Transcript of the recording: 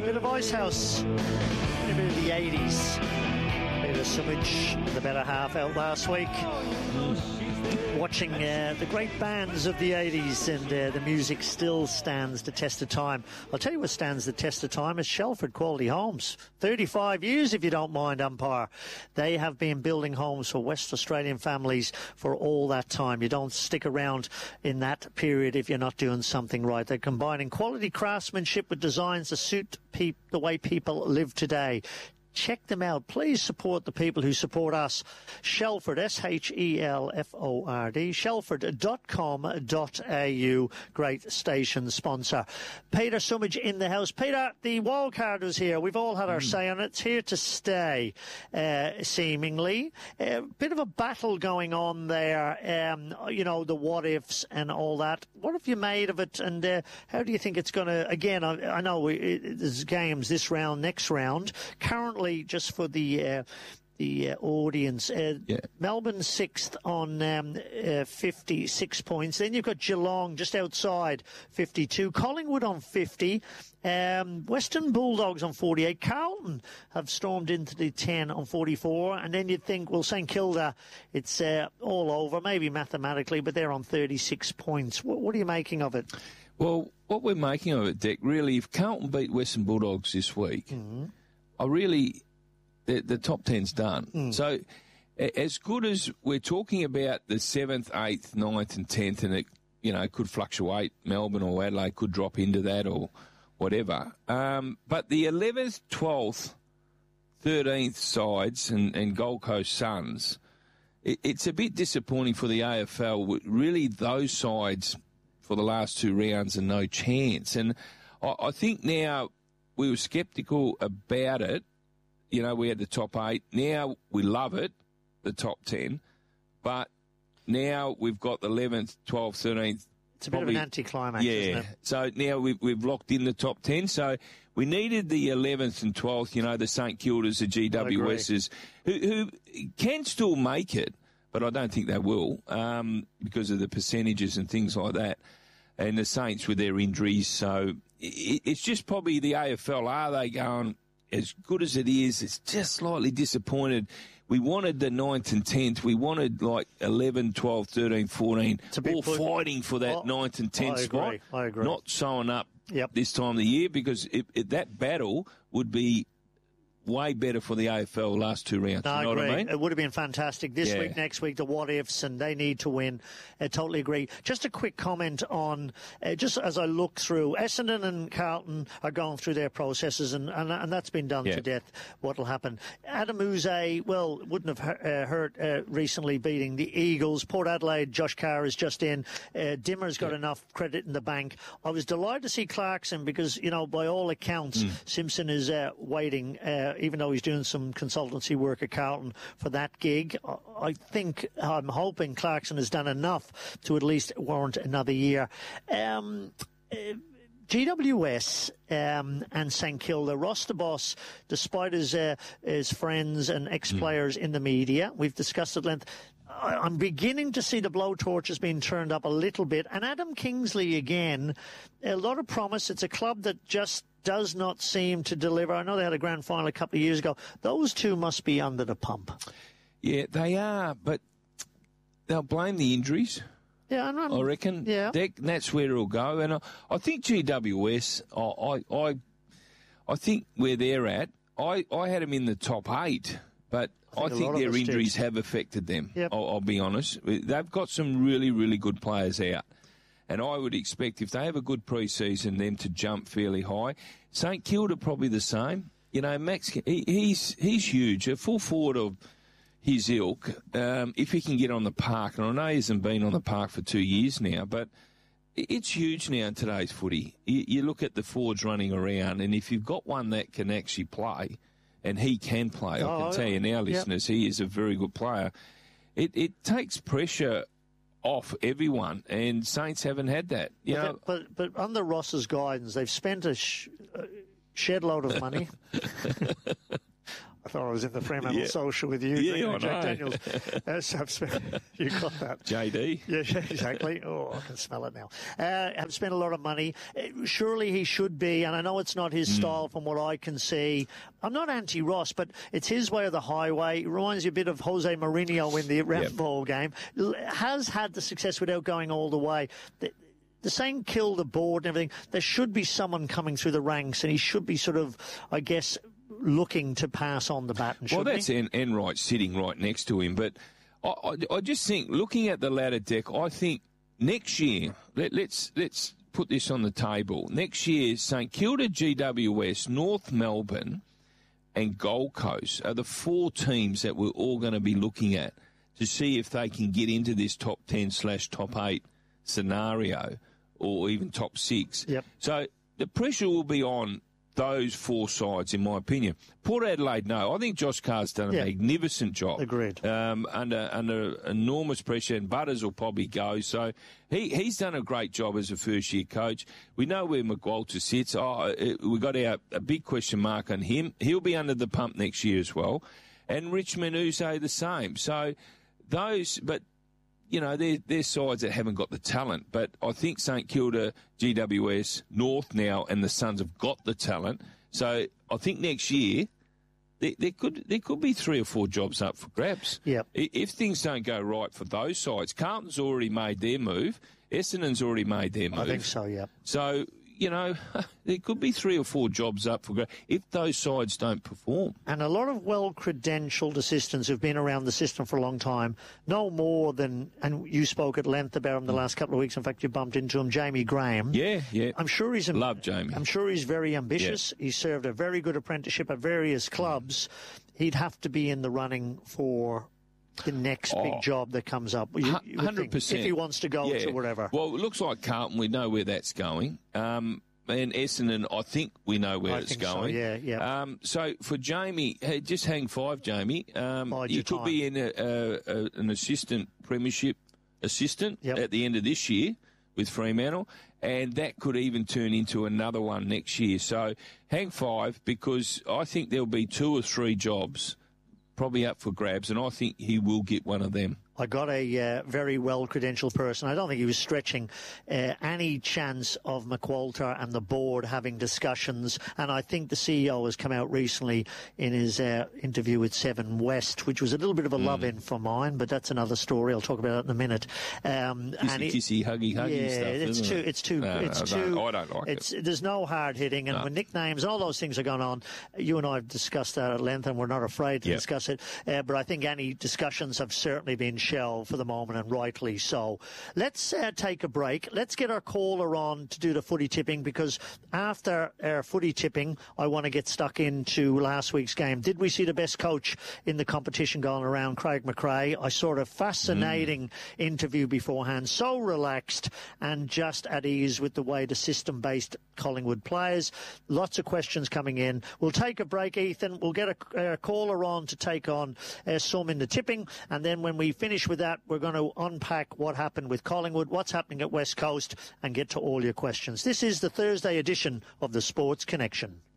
bit of Ice House, a bit of the 80s. Peter Sumich, the better half, out last week. Watching the great bands of the 80s, and the music still stands the test of time. I'll tell you what stands the test of time is Shelford Quality Homes. 35 years, if you don't mind, umpire. They have been building homes for West Australian families for all that time. You don't stick around in that period if you're not doing something right. They're combining quality craftsmanship with designs that suit the way people live today. Check them out. Please support the people who support us. Shelford, Shelford, shelford.com.au. Great station sponsor. Peter Sumich in the house. Peter, the wild card was here. We've all had our say on it. It's here to stay, seemingly. A bit of a battle going on there, the what ifs and all that. What have you made of it, and how do you think it's going to, again, I know there's games this round, next round. Currently, just for the audience, Melbourne 6th on 56 points. Then you've got Geelong just outside 52. Collingwood on 50. Western Bulldogs on 48. Carlton have stormed into the 10 on 44. And then you'd think, well, St Kilda, it's all over, maybe mathematically, but they're on 36 points. What are you making of it? Well, what we're making of it, Dick, really, if Carlton beat Western Bulldogs this week, the top 10's done. So as good as we're talking about the 7th, 8th, 9th and 10th, and it, could fluctuate, Melbourne or Adelaide could drop into that or whatever. But the 11th, 12th, 13th sides and Gold Coast Suns, it's a bit disappointing for the AFL. Really, those sides for the last two rounds are no chance. And I think now we were sceptical about it. We had the top 8. Now we love it, the top 10. But now we've got the 11th, 12th, 13th. It's a bit of an anticlimax, isn't it? So now we've locked in the top 10. So we needed the 11th and 12th, the St Kildas, the GWSs, who can still make it, but I don't think they will because of the percentages and things like that. And the Saints with their injuries. So it's just probably the AFL. Are they going as good as it is? It's just slightly disappointed. We wanted the 9th and 10th. We wanted like 11, 12, 13, 14, all fighting for that 9th and 10th spot. I agree. Not showing up this time of the year because that battle would be way better for the AFL last two rounds. No, you know I agree. What I mean? It would have been fantastic this week, next week, the what-ifs, and they need to win. I totally agree. Just a quick comment on, just as I look through, Essendon and Carlton are going through their processes, and that's been done to death, what will happen. Adam Uze, wouldn't have hurt recently beating the Eagles. Port Adelaide, Josh Carr is just in. Dimmer's got enough credit in the bank. I was delighted to see Clarkson because, by all accounts, Simpson is waiting, even though he's doing some consultancy work at Carlton for that gig. I'm hoping Clarkson has done enough to at least warrant another year. GWS and St Kilda, Ross the Boss, despite his friends and ex-players in the media, we've discussed at length, I'm beginning to see the blowtorches being turned up a little bit. And Adam Kingsley, again, a lot of promise. It's a club that just does not seem to deliver. I know they had a grand final a couple of years ago. Those two must be under the pump. Yeah, they are, but they'll blame the injuries. Yeah, I reckon. Yeah, that's where it'll go. And I think GWS. I think where they're at. I had them in the top 8, but I think their injuries have affected them. Yep. I'll be honest. They've got some really, really good players out. And I would expect if they have a good pre-season, them to jump fairly high. St Kilda probably the same. Max, he's huge. A full forward of his ilk, if he can get on the park, and I know he hasn't been on the park for 2 years now, but it's huge now in today's footy. You look at the forwards running around, and if you've got one that can actually play, and he can play, I can tell you now, listeners, he is a very good player. It takes pressure off everyone, and Saints haven't had that. But under Ross's guidance, they've spent a shed load of money. thought I was in the Fremantle Social with you. Yeah, I Jack know. Daniels. You got that. JD. Yeah, exactly. Oh, I can smell it now. Have spent a lot of money. Surely he should be, and I know it's not his style from what I can see. I'm not anti-Ross, but it's his way or the highway. It reminds you a bit of Jose Mourinho in the Ref Bowl game. Has had the success without going all the way. The saying kill the board and everything, there should be someone coming through the ranks, and he should be sort of, I guess, looking to pass on the baton, shouldn't Well, that's Enright sitting right next to him. But I just think, looking at the ladder deck, I think next year, let's put this on the table. Next year, St Kilda, GWS, North Melbourne and Gold Coast are the 4 teams that we're all going to be looking at to see if they can get into this top 10/top 8 scenario, or even top 6. Yep. So the pressure will be on those 4 sides, in my opinion. Port Adelaide, no. I think Josh Carr's done a magnificent job. Agreed. Under enormous pressure, and Butters will probably go. So he's done a great job as a first-year coach. We know where McWalter sits. We got a big question mark on him. He'll be under the pump next year as well. And Richmond Uze the same. So those, but you know, they're sides that haven't got the talent. But I think St Kilda, GWS, North now, and the Suns have got the talent. So I think next year there could be 3 or 4 jobs up for grabs. Yep. If things don't go right for those sides. Carlton's already made their move. Essendon's already made their move. I think so, yeah. So, you know, there could be 3 or 4 jobs up for grabs if those sides don't perform. And a lot of well-credentialed assistants who've been around the system for a long time know more than, and you spoke at length about him the last couple of weeks. In fact, you bumped into him, Jamie Graham. Yeah. I'm sure he's... Love Jamie. I'm sure he's very ambitious. Yeah. He served a very good apprenticeship at various clubs. He'd have to be in the running for the next big job that comes up. 100%. If he wants to go to wherever. Well, it looks like Carlton, we know where that's going. And Essendon, I think we know where it's going. So, yeah. So for Jamie, just hang 5, Jamie. You could be in an assistant premiership assistant at the end of this year with Fremantle, and that could even turn into another one next year. So hang 5, because I think there'll be 2 or 3 jobs probably up for grabs, and I think he will get one of them. I got a very well-credentialed person. I don't think he was stretching any chance of McWalter and the board having discussions. And I think the CEO has come out recently in his interview with Seven West, which was a little bit of a love-in for mine, but that's another story. I'll talk about it in a minute. Kissy, huggy stuff. It's too. I don't like it. There's no hard hitting, and when nicknames, all those things are going on. You and I have discussed that at length, and we're not afraid to discuss it. But I think any discussions have certainly been shelved for the moment, and rightly so. Let's take a break. Let's get our caller on to do the footy tipping, because after our footy tipping, I want to get stuck into last week's game. Did we see the best coach in the competition going around, Craig McRae? I saw a fascinating interview beforehand, so relaxed and just at ease with the way the system-based Collingwood plays. Lots of questions coming in. We'll take a break, Ethan. We'll get a caller on to take on some in the tipping, and then when we finish with that, we're going to unpack what happened with Collingwood, what's happening at West Coast, and get to all your questions. This is the Thursday edition of the Sports Connection.